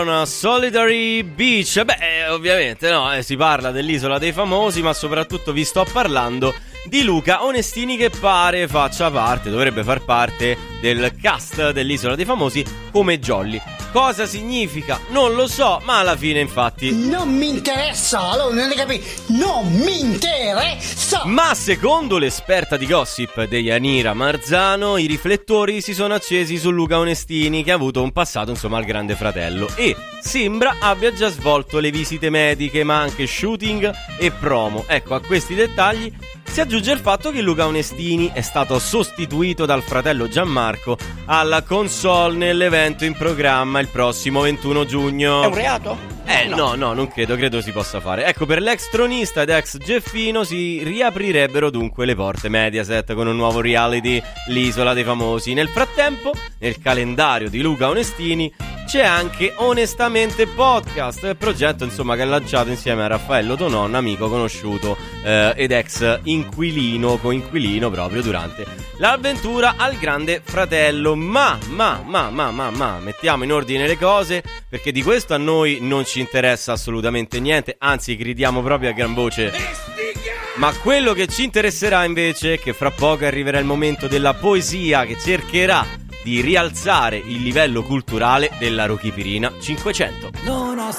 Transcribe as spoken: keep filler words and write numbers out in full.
Solitary Beach. Beh, ovviamente no, eh, si parla dell'isola dei famosi, ma soprattutto vi sto parlando di Luca Onestini, che pare faccia parte, dovrebbe far parte del cast dell'isola dei famosi come Jolly. Cosa significa? Non lo so, ma alla fine infatti non mi interessa, allora non ne capisco, non mi interessa. Ma secondo l'esperta di gossip Deianira Marzano, i riflettori si sono accesi su Luca Onestini, che ha avuto un passato insomma al Grande Fratello e sembra abbia già svolto le visite mediche, ma anche shooting e promo. Ecco, a questi dettagli si aggiunge il fatto che Luca Onestini è stato sostituito dal fratello Gianmarco alla console nell'evento in programma il prossimo ventuno giugno. È un reato? Eh no. no, no, non credo, credo si possa fare. Ecco, per l'ex tronista ed ex Geffino si riaprirebbero dunque le porte Mediaset con un nuovo reality, l'Isola dei Famosi. Nel frattempo, nel calendario di Luca Onestini c'è anche Onestamente Podcast, progetto insomma che ha lanciato insieme a Raffaello Tonon, amico conosciuto eh, ed ex inquilino, coinquilino proprio durante l'avventura al Grande Fratello. Ma, ma, ma, ma, ma, ma, mettiamo in ordine le cose, perché di questo a noi non ci interessa assolutamente niente, anzi gridiamo proprio a gran voce. Ma quello che ci interesserà invece è che fra poco arriverà il momento della poesia che cercherà di rialzare il livello culturale della Rochipirina cinquecento. Non ho